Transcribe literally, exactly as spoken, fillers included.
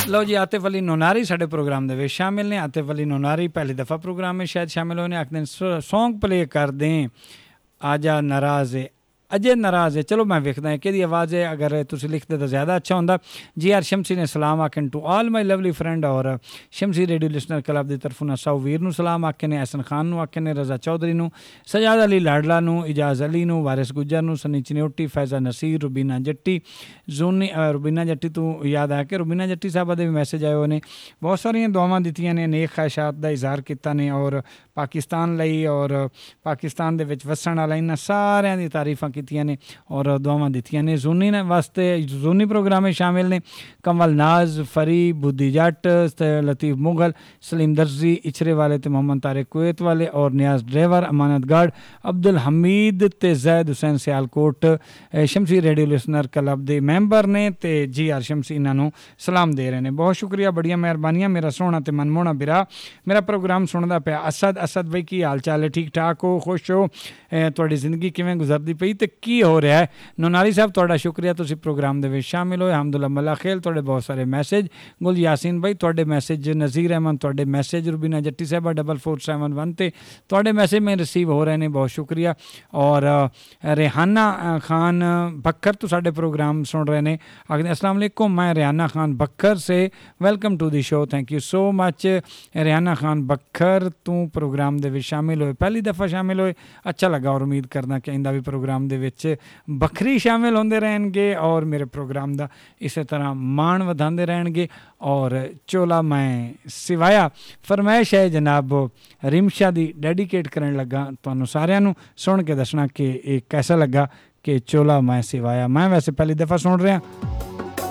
लो जी, आतिफ अली नोनारी साढ़े प्रोग्राम दे विच शामिल ने। आतिफ अली नोनारी पहली दफ़ा प्रोग्राम में शायद शामिल होने, आखते हैं सॉन्ग प्ले कर दें आजा नाराज़ है, अजय नाराज़ है। चलो मैं वेखदा है कि आवाज़ है, अगर तुम लिखते तो ज़्यादा अच्छा होंदा। जी आर शमसी ने सलाम आखन to all my lovely friend, और शमसी रेडियो लिसनर क्लब की तरफों नसाऊ वीर नू सलाम आखे ने, एहसन खान नू आखे ने, रज़ा चौधरी नू, सजाद अली लाडला नू, इजाज़ अली नू, वारिस गुज्जर नू, सनी चनियोटी, फैज़ा नसीर, रुबीना जट्टी, जोनी रुबीना जट्टी तू याद आया कि रुबीना जट्टी साहब के भी मैसेज आए हुए, बहुत सारिया दुआवां दित्तियां ने, नेक ख्वाहिशात का इजहार किया ने, और पाकिस्तान लई और पाकिस्तान दे विच वसण वाला इन्हां सारियां दी तारीफां कीतियां ने और दुआवां दित्तियां ने। जूनी ने वास्ते जूनी प्रोग्राम में शामिल ने कमल नाज, फरी, बुद्धी जट, लतीफ़ मुगल, सलीम दर्जी इचरे वाले, ते मोहम्मद तारिक कुवैत वाले, और नियाज ड्राइवर, अमानत गार्ड, अब्दुल हमीद ते जैद हुसैन सियालकोट शमसी रेडियो लिसनर क्लब के मैंबर ने, ते जी आर शमसी इन्हों सलाम दे रहे हैं। बहुत शुक्रिया, बड़िया मेहरबानियां। मेरा सोहना ते मनमोहना बिरा मेरा प्रोग्राम सुनदा पिया। असद असद भाई की हाल चाल है? ठीक ठाक हो? खुश हो? तुहाडी जिंदगी किवें गुजरदी पई ते की हो रहा है? नोनारी साहब तुहाडा शुक्रिया, तुसीं प्रोग्राम दे विच शामिल होए। हमदुल्ला मल्ला खेल, तुहाडे बहुत सारे मैसेज। गुल यासीन भाई तुहाडे मैसेज, नज़ीर अहमद तुहाडे मैसेज, रुबीना जट्टी साहबा डबल फोर सैवन वन ते तुहाडे मैसेज में रिसीव हो रहे हैं, बहुत शुक्रिया। और रेहाना खान बक्कर तो साडे प्रोग्राम सुन रहे हैं, आखिर अस्सलाम वालेकुम, मैं रेहाना खान बक्कर से, welcome to the show, thank you so much. Rehana Khan Bakkar तू प्रोग्राम दे विच शामिल होए, पहली दफ़ा शामिल होए, अच्छा लगा, और उम्मीद करना कि इंदा भी प्रोग्राम दे विच बखरी शामिल होंदे रहेंगे और मेरे प्रोग्राम दा इस तरह मान वधांदे रहेंगे। और चोला मैं सिवाया फरमाइश है जनाब रिमशा दी डेडिकेट करन लगा तुहानू सारिਆਂ ਨੂੰ सुन के दसना कि एक कैसा लगा कि चोला मैं सिवाया। मैं वैसे पहली दफ़ा सुन रहा